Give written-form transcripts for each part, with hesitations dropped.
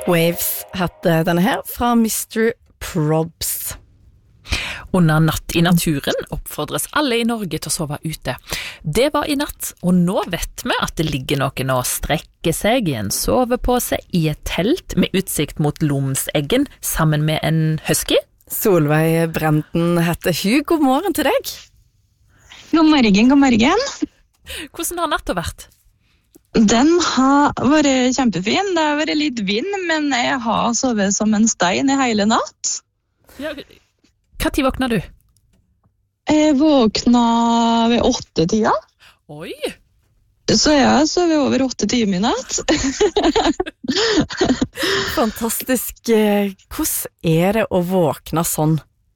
Waves heter denne her fra Mr. Probs. Under Natt i naturen oppfordres alle i Norge til å sove ute. Det var i natt, og nå vet vi at det ligger noen og strekker seg i en sovepose i et telt med utsikt mot Lomseggen sammen med en husky. Solveig Brenden heter hun. God morgen til deg. God morgen, god morgen. Hvordan har natta vært? Den har vært kjempefin. Det har vært litt vind, men jeg har sovet som en stein i hele natt. Ja, hva tid våkna du? Jeg våkna ved 8-tida. Oi! Så jeg har sovet over 8 timer i natt. Fantastisk. Hvordan er det å våkne sånn?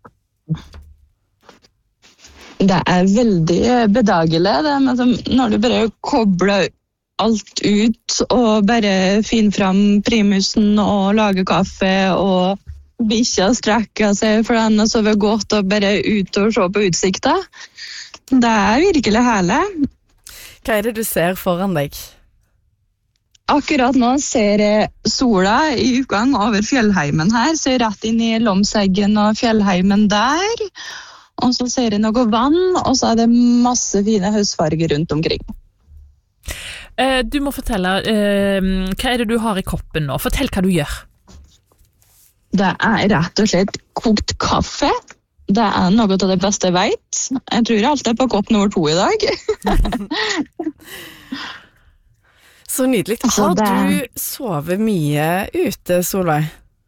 Det er veldig bedagelig, det, men når du bare kobler alt ut og bare finner fram primusen og lager kaffe og bikkja strekker seg for den og sover godt og bare ut og se på utsikta. Det er virkelig herlig. Hva er det du ser foran deg? Akkurat nå ser jeg sola i utgang over fjellheimen her, ser rett inn i Lomseggen og fjellheimen der, og så ser jeg noe vann, og så er det masse fine høstfarger rundt omkring. Du må fortelle, hva er det du har i koppen nå? Fortell hva du gjør. Det er rett og slett kokt kaffe. Det er noe av det beste jeg vet. Jeg tror alt er på kopp nummer 2 i dag. Så nydelig. Har du sovet mye ute, Solveig?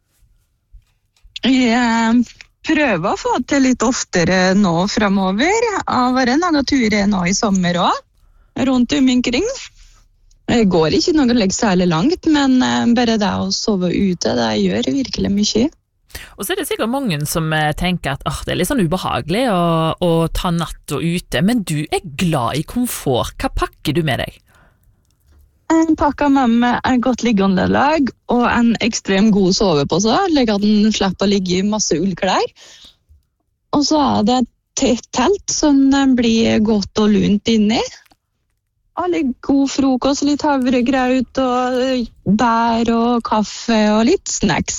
Jeg prøver å få til litt oftere nå fremover. Jeg har vært noen turer nå i sommer også, rundt omkring. Jeg går ikke noe særlig langt, men bare det å sove ute, det gjør virkelig mye. Og så er det sikkert mange som tenker at det er litt sånn ubehagelig å ta natta ute, men du er glad i komfort. Hva pakker du med deg? Jeg pakker med meg en godt liggeunderlag og en ekstremt god sovepose, slik at den slipper å ligge i masse ullklær. Og så er det et telt som blir godt og lunt inni. Og litt god frokost, litt havregraut og bær og kaffe og litt snacks.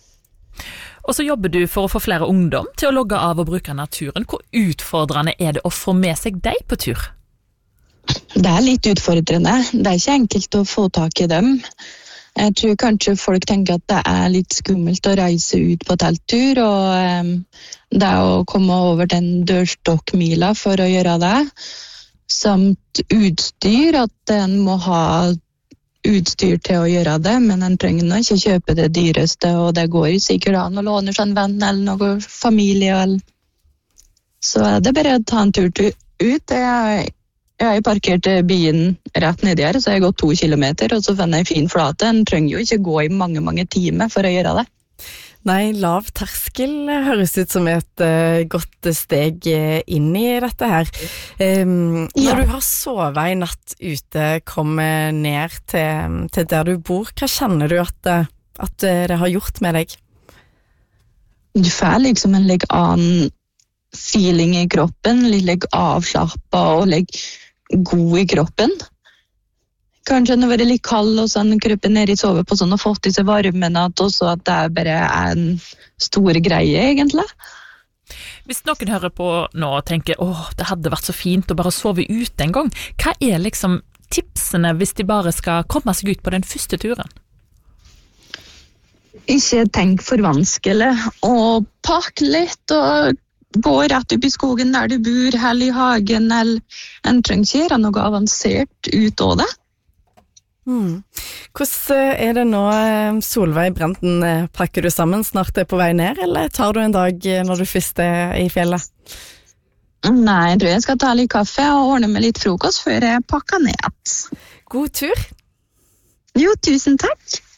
Og så jobber du for å få flere ungdom til å logge av og bruke naturen. Hvor utfordrende er det å få med seg deg på tur? Det er litt utfordrende. Det er ikke enkelt å få tak i dem. Jeg tror kanskje folk tenker at det er litt skummelt å reise ut på telttur, og det å komme over den dørstokkmila for å gjøre det, samt utstyr, at en må ha utstyr til å gjøre det, men en trenger nå ikke kjøpe det dyreste, og det går sikkert an å låne seg en venn eller noe familie. Så det er bare å ta en tur ut. Jeg har parkert bilen rett nedi her, så jeg har gått 2 kilometer, og så finner jeg en fin flate. En trenger jo ikke gå i mange timer for å gjøre det. Nei, lav terskel høres ut som et godt steg inn i dette her. Når du har sovet i natt ute, kommer ned til der du bor, hva kjenner du at det har gjort med deg? Du får liksom en litt annen feeling i kroppen, litt avslappet og litt god i kroppen. Kanskje den har vært litt kald, og så har den krypet ned i soveposen og fått i seg varmen, og så at det bare er en stor greie, egentlig. Hvis noen hører på nå og tenker, det hadde vært så fint å bare sove ute en gang, hva er liksom tipsene hvis de bare skal komme seg ut på den første turen? Ikke tenk for vanskelig, og pakk litt, og gå rett opp i skogen der du bor, eller i hagen, eller en trenger ikke gjøre noe avansert ut av det. Hvordan er det nå, Solveig Brenden, pakker du sammen snart på vei ned, eller tar du en dag når du først er i fjellet? Nei, jeg tror jeg skal ta litt kaffe og ordne med litt frokost før jeg pakker ned. God tur! Jo, tusen takk!